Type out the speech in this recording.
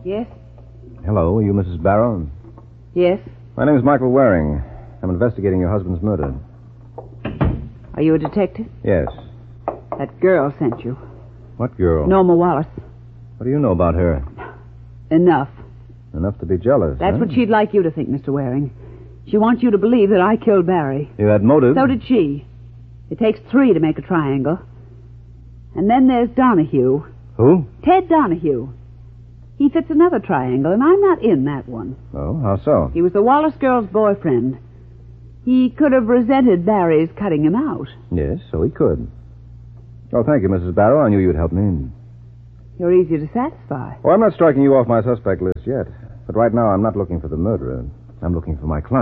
Yes? Hello, are you Mrs. Barrow? Yes? My name is Michael Waring. I'm investigating your husband's murder. Are you a detective? Yes. That girl sent you. What girl? Norma Wallace. What do you know about her? Enough. Enough to be jealous, That's what she'd like you to think, Mr. Waring. She wants you to believe that I killed Barry. You had motive? So did she. It takes 3 to make a triangle. And then there's Donahue. Who? Ted Donahue. He fits another triangle, and I'm not in that one. Oh, how so? He was the Wallace girl's boyfriend. He could have resented Barry's cutting him out. Yes, so he could. Oh, thank you, Mrs. Barrow. I knew you'd help me. You're easy to satisfy. Oh, I'm not striking you off my suspect list yet. But right now, I'm not looking for the murderer. I'm looking for my client.